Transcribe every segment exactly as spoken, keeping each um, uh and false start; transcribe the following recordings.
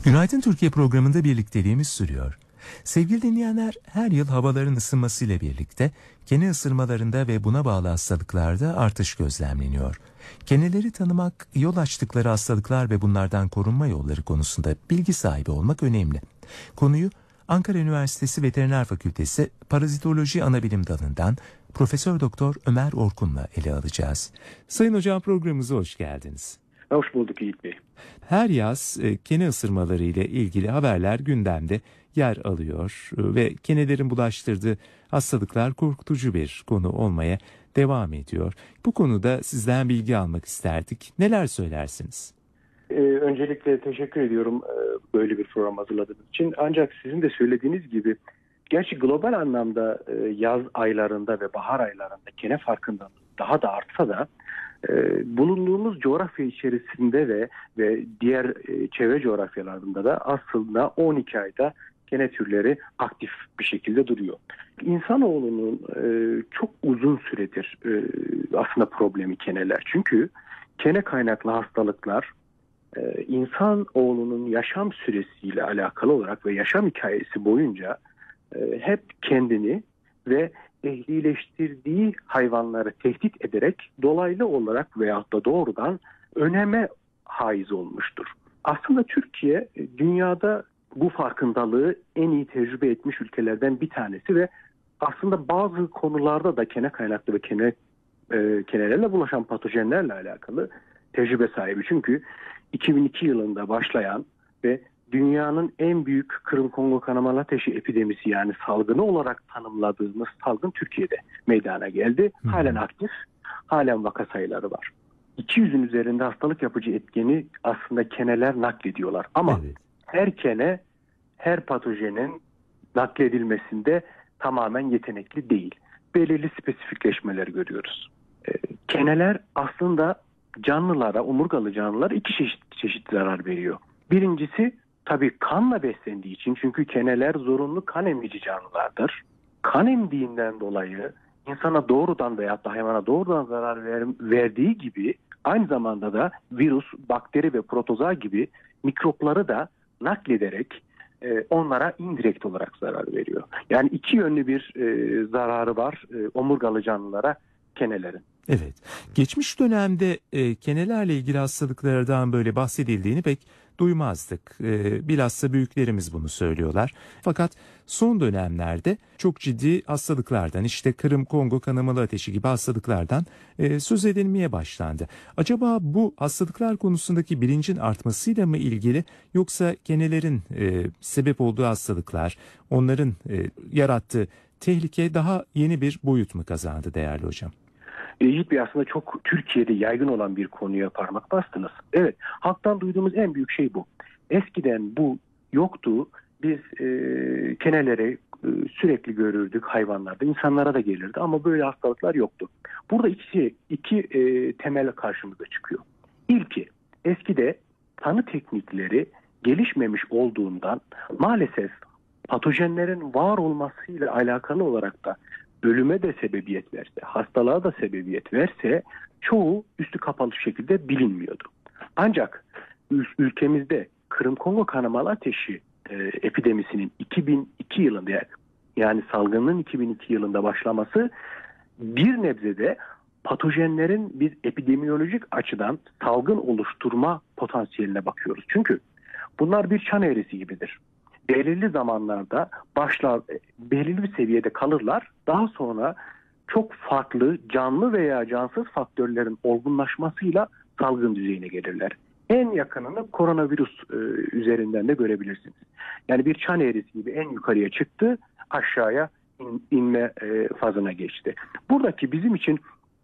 Günaydın Türkiye programında birlikteliğimiz sürüyor. Sevgili dinleyenler, her yıl havaların ısınmasıyla birlikte kene ısırmalarında ve buna bağlı hastalıklarda artış gözlemleniyor. Keneleri tanımak, yol açtıkları hastalıklar ve bunlardan korunma yolları konusunda bilgi sahibi olmak önemli. Konuyu Ankara Üniversitesi Veteriner Fakültesi Parazitoloji Anabilim Dalı'ndan Profesör Doktor Ömer Orkun'la ele alacağız. Sayın Hocam, programımıza hoş geldiniz. Hoş bulduk Yiğit Bey. Her yaz e, kene ısırmaları ile ilgili haberler gündemde yer alıyor e, ve kenelerin bulaştırdığı hastalıklar korkutucu bir konu olmaya devam ediyor. Bu konuda sizden bilgi almak isterdik. Neler söylersiniz? Ee, öncelikle teşekkür ediyorum e, böyle bir program hazırladığınız için. Ancak sizin de söylediğiniz gibi, gerçi global anlamda e, yaz aylarında ve bahar aylarında kene farkındalığı daha da artsa da e, bulunduğumuz coğrafya içerisinde ve ve diğer e, çevre coğrafyalarında da aslında on iki ayda kene türleri aktif bir şekilde duruyor. İnsanoğlunun e, çok uzun süredir e, aslında problemi keneler. Çünkü kene kaynaklı hastalıklar e, insanoğlunun yaşam süresiyle alakalı olarak ve yaşam hikayesi boyunca e, hep kendini ve ehlileştirdiği hayvanları tehdit ederek dolaylı olarak veyahut da doğrudan öneme haiz olmuştur. Aslında Türkiye dünyada bu farkındalığı en iyi tecrübe etmiş ülkelerden bir tanesi ve aslında bazı konularda da kene kaynaklı ve kene e, kenelerle bulaşan patojenlerle alakalı tecrübe sahibi. Çünkü iki bin iki yılında başlayan ve dünyanın en büyük Kırım-Kongo kanamalı ateşi epidemisi, yani salgını olarak tanımladığımız salgın Türkiye'de meydana geldi. Hı. Halen aktif, halen vaka sayıları var. iki yüzün üzerinde hastalık yapıcı etkeni aslında keneler naklediyorlar. Ama evet, her kene her patojenin nakledilmesinde tamamen yetenekli değil. Belirli spesifikleşmeler görüyoruz. Ee, keneler aslında canlılara, omurgalı canlılara iki çeşit, çeşit zarar veriyor. Birincisi tabii kanla beslendiği için, çünkü keneler zorunlu kan emici canlılardır. Kan emdiğinden dolayı insana doğrudan veya da hayvana doğrudan zarar ver, verdiği gibi aynı zamanda da virüs, bakteri ve protozoa gibi mikropları da naklederek e, onlara indirekt olarak zarar veriyor. Yani iki yönlü bir e, zararı var e, omurgalı canlılara kenelerin. Evet. Geçmiş dönemde e, kenelerle ilgili hastalıklardan böyle bahsedildiğini pek duymazdık. E, bilhassa büyüklerimiz bunu söylüyorlar. Fakat son dönemlerde çok ciddi hastalıklardan, işte Kırım-Kongo kanamalı ateşi gibi hastalıklardan e, söz edilmeye başlandı. Acaba bu hastalıklar konusundaki bilincin artmasıyla mı ilgili, yoksa kenelerin e, sebep olduğu hastalıklar, onların e, yarattığı tehlike daha yeni bir boyut mu kazandı değerli hocam? Yiğit Bey, aslında çok Türkiye'de yaygın olan bir konuya parmak bastınız. Evet, halktan duyduğumuz en büyük şey bu. Eskiden bu yoktu. Biz e, keneleri e, sürekli görürdük hayvanlarda, insanlara da gelirdi ama böyle hastalıklar yoktu. Burada iki, iki e, temel karşımıza çıkıyor. İlki, eskide tanı teknikleri gelişmemiş olduğundan maalesef patojenlerin var olmasıyla alakalı olarak da ölüme de sebebiyet verse, hastalığa da sebebiyet verse çoğu üstü kapalı şekilde bilinmiyordu. Ancak ülkemizde Kırım-Kongo kanamalı ateşi e, epidemisinin iki bin iki yılında, yani salgının iki bin iki yılında başlaması bir nebzede patojenlerin biz epidemiyolojik açıdan salgın oluşturma potansiyeline bakıyoruz. Çünkü bunlar bir çan eğrisi gibidir. Belirli zamanlarda başlar, belirli bir seviyede kalırlar. Daha sonra çok farklı canlı veya cansız faktörlerin olgunlaşmasıyla salgın düzeyine gelirler. En yakınını koronavirüs e, üzerinden de görebilirsiniz. Yani bir çan eğrisi gibi en yukarıya çıktı, aşağıya in, inme e, fazına geçti. Buradaki bizim için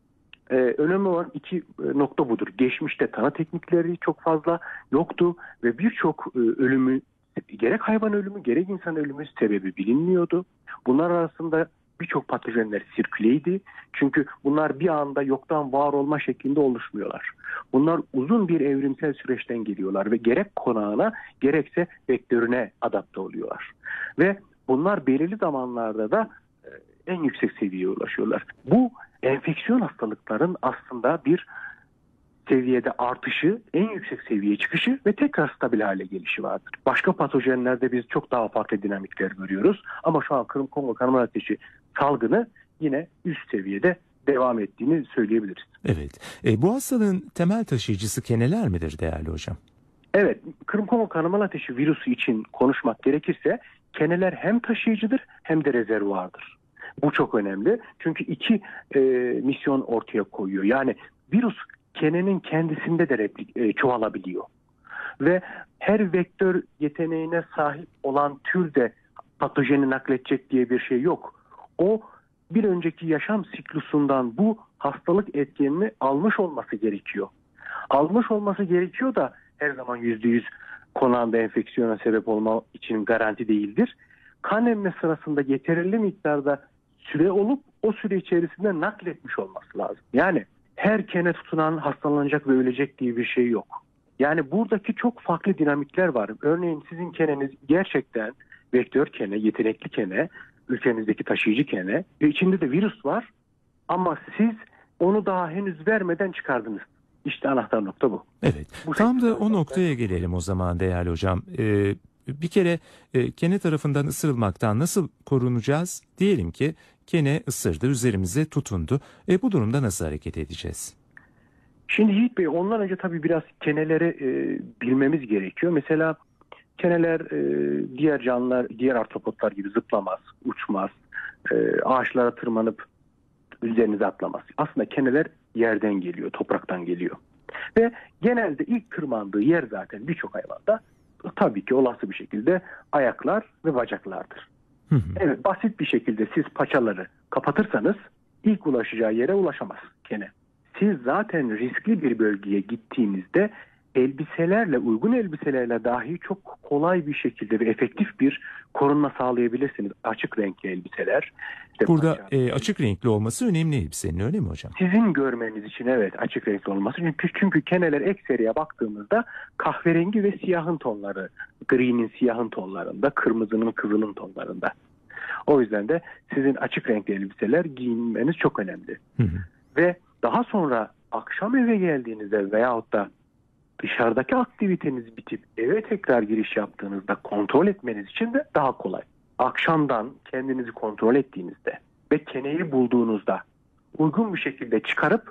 e, önemli olan iki e, nokta budur. Geçmişte tanı teknikleri çok fazla yoktu ve birçok e, ölümü, gerek hayvan ölümü gerek insan ölümü sebebi bilinmiyordu. Bunlar arasında birçok patojenler sirküleydi. Çünkü bunlar bir anda yoktan var olma şeklinde oluşmuyorlar. Bunlar uzun bir evrimsel süreçten geliyorlar ve gerek konağına gerekse vektörüne adapte oluyorlar. Ve bunlar belirli zamanlarda da en yüksek seviyeye ulaşıyorlar. Bu enfeksiyon hastalıkların aslında bir seviyede artışı, en yüksek seviyeye çıkışı ve tekrar stabil hale gelişi vardır. Başka patojenlerde biz çok daha farklı dinamikler görüyoruz. Ama şu an Kırım Kongo kanama ateşi salgını yine üst seviyede devam ettiğini söyleyebiliriz. Evet. E, bu hastalığın temel taşıyıcısı keneler midir değerli hocam? Evet, Kırım Kongo kanamalı ateşi virüsü için konuşmak gerekirse keneler hem taşıyıcıdır hem de rezervuardır. Bu çok önemli. Çünkü iki e, misyon ortaya koyuyor. Yani virüs kenenin kendisinde de replik, e, çoğalabiliyor. Ve her vektör yeteneğine sahip olan tür de patojeni nakledecek diye bir şey yok. O bir önceki yaşam siklusundan bu hastalık etkenini almış olması gerekiyor. Almış olması gerekiyor da her zaman yüzde yüz konağında enfeksiyona sebep olma için garanti değildir. Kan emme sırasında yeterli miktarda süre olup o süre içerisinde nakletmiş olması lazım. Yani her kene tutunan hastalanacak ve ölecek diye bir şey yok. Yani buradaki çok farklı dinamikler var. Örneğin sizin keneniz gerçekten vektör kene, yetenekli kene, ülkenizdeki taşıyıcı kene ve içinde de virüs var ama siz onu daha henüz vermeden çıkardınız. İşte anahtar nokta bu. Evet. Bu Tam da şekilde o noktaya gelelim o zaman değerli hocam. Ee, bir kere e, kene tarafından ısırılmaktan nasıl korunacağız? Diyelim ki kene ısırdı, üzerimize tutundu. E, bu durumda nasıl hareket edeceğiz? Şimdi Yiğit Bey, ondan önce tabii biraz keneleri e, bilmemiz gerekiyor. Mesela keneler e, diğer canlılar, diğer artropotlar gibi zıplamaz, uçmaz, e, ağaçlara tırmanıp üzerinize atlamaz. Aslında keneler yerden geliyor, topraktan geliyor. Ve genelde ilk tırmandığı yer zaten birçok hayvanda tabii ki olası bir şekilde ayaklar ve bacaklardır. Hı hı. Evet, basit bir şekilde siz paçaları kapatırsanız ilk ulaşacağı yere ulaşamaz kene. Siz zaten riskli bir bölgeye gittiğinizde elbiselerle, uygun elbiselerle dahi çok kolay bir şekilde ve efektif bir korunma sağlayabilirsiniz. Açık renkli elbiseler. İşte Burada paça, e, açık renkli olması önemli elbisenin, öyle mi hocam? sizin görmeniz için evet açık renkli olması. Çünkü, çünkü keneler ekseriye baktığımızda kahverengi ve siyahın tonları, gri'nin siyahın tonlarında, kırmızının kızılın tonlarında. O yüzden de sizin açık renkli elbiseler giyinmeniz çok önemli. Hı hı. Ve daha sonra akşam eve geldiğinizde veyahut da dışarıdaki aktiviteniz bitip eve tekrar giriş yaptığınızda kontrol etmeniz için de daha kolay. Akşamdan kendinizi kontrol ettiğinizde ve keneyi bulduğunuzda uygun bir şekilde çıkarıp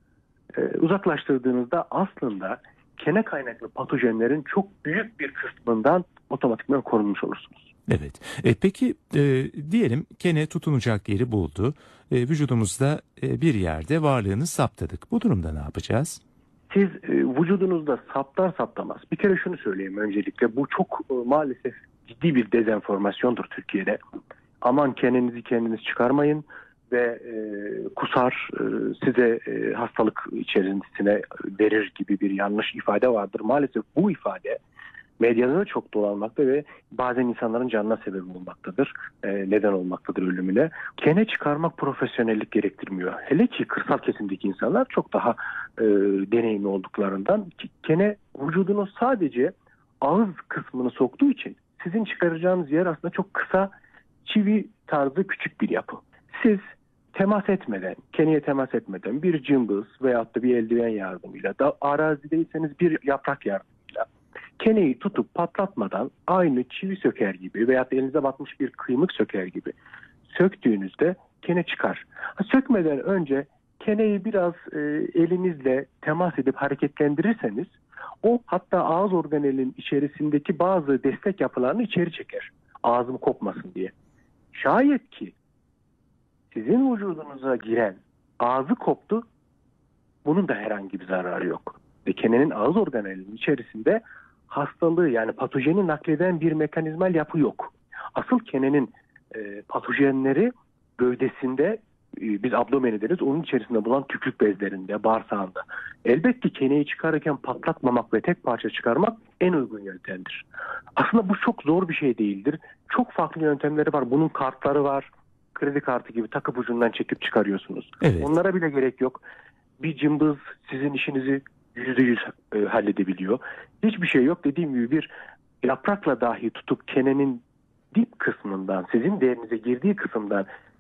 e, uzaklaştırdığınızda aslında kene kaynaklı patojenlerin çok büyük bir kısmından otomatikman korunmuş olursunuz. Evet. E, peki e, diyelim kene tutunacak yeri buldu. E, vücudumuzda e, bir yerde varlığını saptadık. Bu durumda ne yapacağız? Siz e, vücudunuzda saptar saptamaz. Bir kere şunu söyleyeyim öncelikle. Bu çok e, maalesef ciddi bir dezenformasyondur Türkiye'de. Aman kenenizi kendiniz çıkarmayın ve e, kusar e, size e, hastalık içerisine verir gibi bir yanlış ifade vardır. Maalesef bu ifade medyada da çok dolanmakta ve bazen insanların canına sebep olmaktadır. E, neden olmaktadır ölümüne. Kene çıkarmak profesyonellik gerektirmiyor. Hele ki kırsal kesimdeki insanlar çok daha e, deneyimli olduklarından kene vücudunun sadece ağız kısmını soktuğu için sizin çıkaracağınız yer aslında çok kısa çivi tarzı küçük bir yapı. Siz temas etmeden, keneye temas etmeden bir cımbız veyahut da bir eldiven yardımıyla da arazideyseniz bir yaprak yardımıyla keneyi tutup patlatmadan aynı çivi söker gibi veyahut da elinize batmış bir kıymık söker gibi söktüğünüzde kene çıkar. Ha, sökmeden önce keneyi biraz e, elinizle temas edip hareketlendirirseniz o hatta ağız organelinin içerisindeki bazı destek yapılarını içeri çeker. Ağzım kopmasın diye. Şayet ki sizin vücudunuza giren ağzı koptu, bunun da herhangi bir zararı yok. Ve kenenin ağız organelinin içerisinde hastalığı yani patojeni nakleden bir mekanizmal yapı yok. Asıl kenenin e, patojenleri gövdesinde, e, biz abdomeni deriz, onun içerisinde bulan tükrük bezlerinde, bağırsağında. Elbette keneyi çıkarırken patlatmamak ve tek parça çıkarmak en uygun yöntemdir. Aslında bu çok zor bir şey değildir. Çok farklı yöntemleri var. Bunun kartları var. Kredi kartı gibi takıp ucundan çekip çıkarıyorsunuz. Evet. Onlara bile gerek yok. Bir cımbız sizin işinizi yüzde yüz e, halledebiliyor. Hiçbir şey yok. Dediğim gibi bir yaprakla dahi tutup kenenin dip kısmından, sizin derinize girdiği kısımdan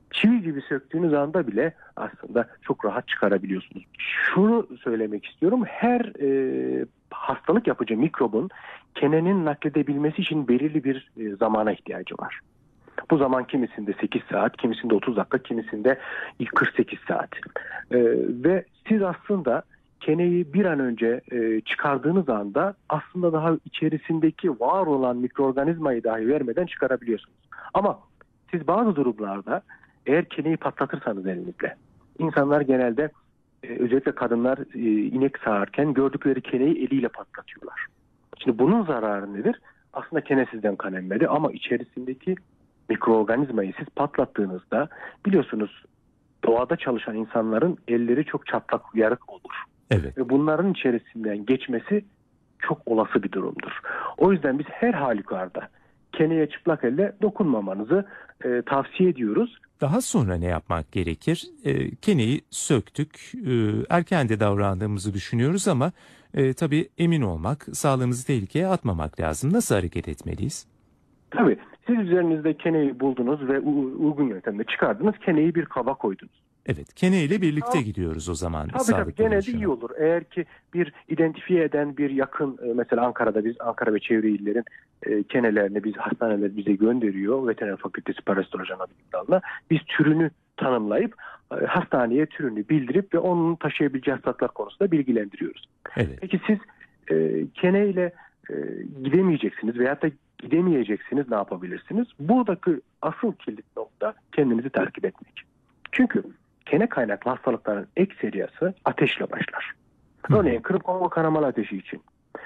çivi gibi söktüğünüz anda bile aslında çok rahat çıkarabiliyorsunuz. Şunu söylemek istiyorum. Her e, hastalık yapıcı mikrobun kenenin nakledebilmesi için belirli bir e, zamana ihtiyacı var. Bu zaman kimisinde sekiz saat, kimisinde otuz dakika, kimisinde kırk sekiz saat. E, ve siz aslında keneyi bir an önce e, çıkardığınız anda aslında daha içerisindeki var olan mikroorganizmayı dahi vermeden çıkarabiliyorsunuz. Ama siz bazı durumlarda eğer keneyi patlatırsanız elinizle, insanlar genelde e, özellikle kadınlar e, inek sağarken gördükleri keneyi eliyle patlatıyorlar. Şimdi bunun zararı nedir? Aslında kene sizden kan emmedi ama içerisindeki mikroorganizmayı siz patlattığınızda biliyorsunuz doğada çalışan insanların elleri çok çatlak, yarık olur. Evet. Ve bunların içerisinden geçmesi çok olası bir durumdur. O yüzden biz her halükarda keneye çıplak elle dokunmamanızı e, tavsiye ediyoruz. Daha sonra ne yapmak gerekir? E, keneyi söktük, e, erken de davrandığımızı düşünüyoruz ama e, tabii emin olmak, sağlığımızı tehlikeye atmamak lazım. Nasıl hareket etmeliyiz? Tabii siz üzerinizde keneyi buldunuz ve uygun yöntemle çıkardınız, keneyi bir kaba koydunuz. Evet, kene ile birlikte gidiyoruz o zaman. Tabii tabii gene de iyi olur. Eğer ki bir identifiye eden bir yakın, mesela Ankara'da biz Ankara ve çevre illerin e, kenelerini biz hastaneler bize gönderiyor. Veteriner Fakültesi Parasitoloji Anabilim Dalı'na. Biz türünü tanımlayıp e, hastaneye türünü bildirip ve onun taşıyabileceği hastalıklar konusunda bilgilendiriyoruz. Evet. Peki siz e, keneyle e, gidemeyeceksiniz veyahut da gidemeyeceksiniz, ne yapabilirsiniz? Buradaki asıl kilit nokta kendinizi takip etmek. Çünkü kene kaynaklı hastalıkların ekseriyası ateşle başlar. Örneğin kırık kanamalı ateşi için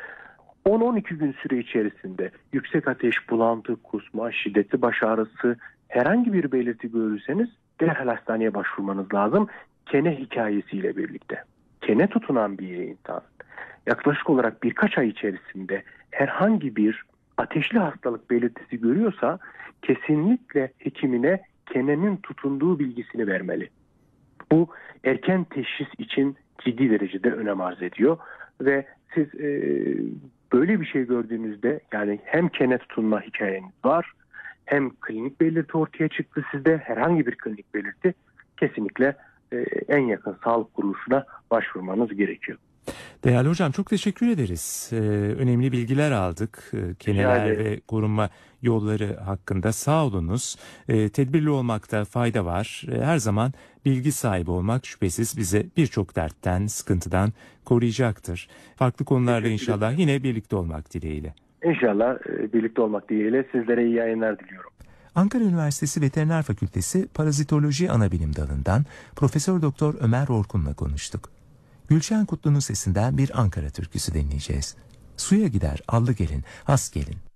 on on iki gün süre içerisinde yüksek ateş, bulantı, kusma, şiddetli baş ağrısı, herhangi bir belirti görürseniz derhal hastaneye başvurmanız lazım. Kene hikayesiyle birlikte. Kene tutunan bir insan yaklaşık olarak birkaç ay içerisinde herhangi bir ateşli hastalık belirtisi görüyorsa kesinlikle hekimine kenenin tutunduğu bilgisini vermeli. Bu erken teşhis için ciddi derecede önem arz ediyor ve siz e, böyle bir şey gördüğünüzde, yani hem kene tutunma hikayeniz var, hem klinik belirti ortaya çıktı sizde, herhangi bir klinik belirti, kesinlikle e, en yakın sağlık kuruluşuna başvurmanız gerekiyor. Değerli hocam, çok teşekkür ederiz. Ee, önemli bilgiler aldık. Ee, keneler ve korunma yolları hakkında sağ olunuz. Ee, tedbirli olmakta fayda var. Ee, her zaman bilgi sahibi olmak şüphesiz bize birçok dertten, sıkıntıdan koruyacaktır. Farklı konularla inşallah yine birlikte olmak dileğiyle. İnşallah e, birlikte olmak dileğiyle sizlere iyi yayınlar diliyorum. Ankara Üniversitesi Veteriner Fakültesi Parazitoloji Anabilim Dalı'ndan Profesör Doktor Ömer Orkun'la konuştuk. Gülşen Kutlu'nun sesinden bir Ankara türküsü dinleyeceğiz. Suya gider allı gelin, has gelin.